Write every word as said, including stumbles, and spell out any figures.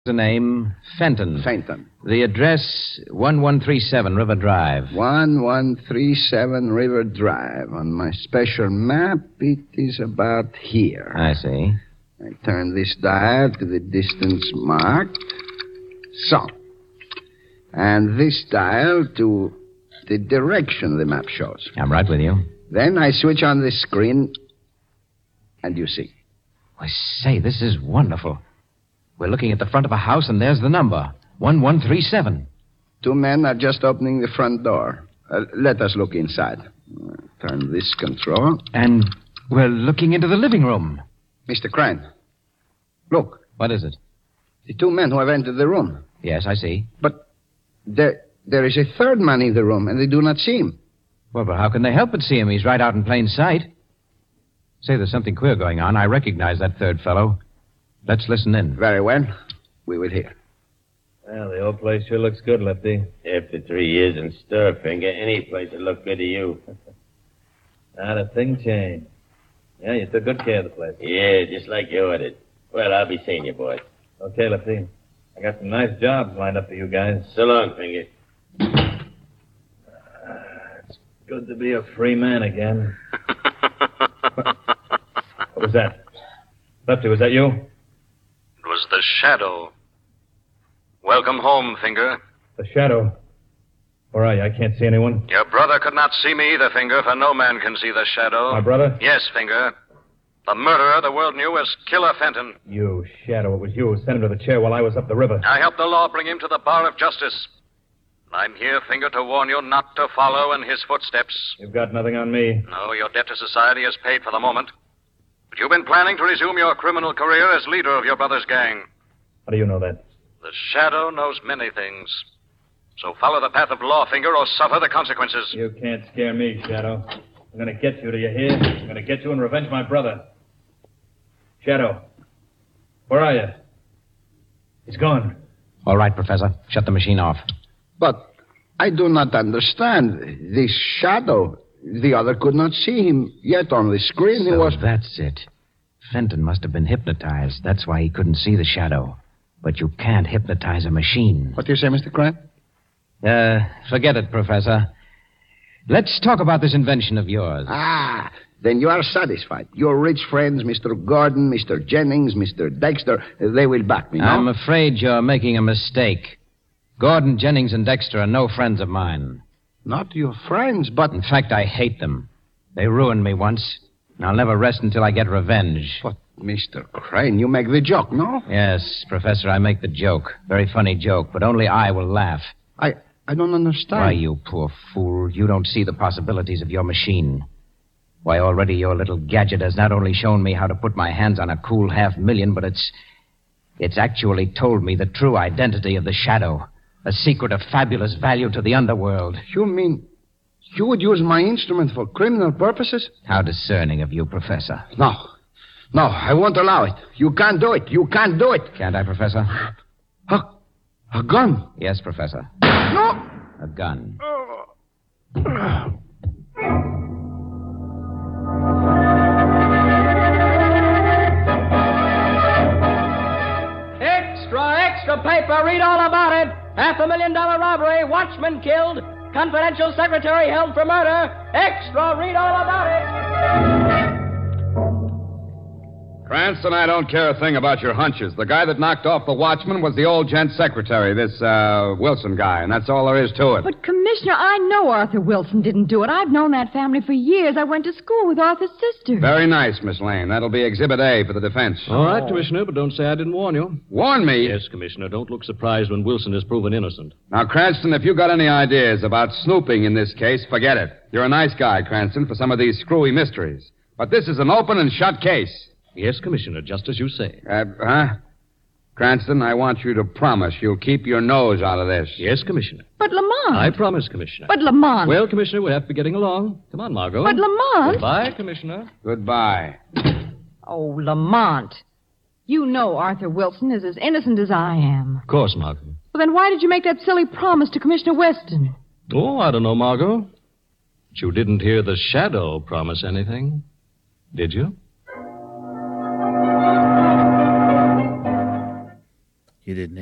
The name, Fenton. Fenton. The address, one one three seven River Drive. one one three seven River Drive. On my special map, it is about here. I see. I turn this dial to the distance marked. So. And this dial to the direction the map shows. I'm right with you. Then I switch on the screen, and you see. I say, this is wonderful. We're looking at the front of a house, and there's the number, one one three seven. Two men are just opening the front door. Uh, let us look inside. Uh, turn this control. And we're looking into the living room. Mister Crane, look. What is it? The two men who have entered the room. Yes, I see. But there, there is a third man in the room, and they do not see him. Well, but how can they help but see him? He's right out in plain sight. Say, there's something queer going on. I recognize that third fellow. Let's listen in. Very well. We will hear. Well, the old place sure looks good, Lefty. After three years in stir, Finger, any place would look good to you. Not a thing changed. Yeah, you took good care of the place. Yeah, just like you ordered. Well, I'll be seeing you, boys. Okay, Lefty. I got some nice jobs lined up for you guys. So long, Finger. Uh, it's good to be a free man again. what, what was that? Lefty, was that you? It was the Shadow. Welcome home, Finger. The Shadow? Where are you? I can't see anyone. Your brother could not see me either, Finger, for no man can see the Shadow. My brother? Yes, Finger. The murderer the world knew was Killer Fenton. You, Shadow. It was you who sent him to the chair while I was up the river. I helped the law bring him to the bar of justice. I'm here, Finger, to warn you not to follow in his footsteps. You've got nothing on me. No, your debt to society is paid for the moment. But you've been planning to resume your criminal career as leader of your brother's gang. How do you know that? The Shadow knows many things. So follow the path of law, Finger, or suffer the consequences. You can't scare me, Shadow. I'm going to get you, do you hear? I'm going to get you and revenge my brother. Shadow, where are you? He's gone. All right, Professor. Shut the machine off. But I do not understand. This Shadow, the other could not see him, yet on the screen So he was... that's it. Fenton must have been hypnotized. That's why he couldn't see the Shadow. But you can't hypnotize a machine. What do you say, Mister Crane? Uh, forget it, Professor. Let's talk about this invention of yours. Ah, then you are satisfied. Your rich friends, Mister Gordon, Mister Jennings, Mister Dexter, they will back me, no? I'm afraid you're making a mistake. Gordon, Jennings, and Dexter are no friends of mine. Not your friends, but... In fact, I hate them. They ruined me once, and I'll never rest until I get revenge. But, Mister Crane, you make the joke, no? Yes, Professor, I make the joke. Very funny joke, but only I will laugh. I... I don't understand. Why, you poor fool, you don't see the possibilities of your machine. Why, already your little gadget has not only shown me how to put my hands on a cool half million, but it's... It's actually told me the true identity of the Shadow. A secret of fabulous value to the underworld. You mean you would use my instrument for criminal purposes? How discerning of you, Professor. No. No, I won't allow it. You can't do it. You can't do it. Can't I, Professor? A, a gun? Yes, Professor. No. A gun. Extra, extra paper. Read all about it. Half a million dollar robbery. Watchman killed. Confidential secretary held for murder. Extra, read all about it. Cranston, I don't care a thing about your hunches. The guy that knocked off the watchman was the old gent's secretary, this, uh, Wilson guy, and that's all there is to it. But, Commissioner, I know Arthur Wilson didn't do it. I've known that family for years. I went to school with Arthur's sister. Very nice, Miss Lane. That'll be Exhibit A for the defense. All right, Commissioner, but don't say I didn't warn you. Warn me? Yes, Commissioner. Don't look surprised when Wilson is proven innocent. Now, Cranston, if you got any ideas about snooping in this case, forget it. You're a nice guy, Cranston, for some of these screwy mysteries. But this is an open and shut case. Yes, Commissioner, just as you say. Uh, huh? Cranston, I want you to promise you'll keep your nose out of this. Yes, Commissioner. But Lamont. I promise, Commissioner. But Lamont. Well, Commissioner, we have to be getting along. Come on, Margot. But Lamont. Goodbye, Commissioner. Goodbye. Oh, Lamont. You know Arthur Wilson is as innocent as I am. Of course, Margot. Well, then why did you make that silly promise to Commissioner Weston? Oh, I don't know, Margot. But you didn't hear the Shadow promise anything, did you? You didn't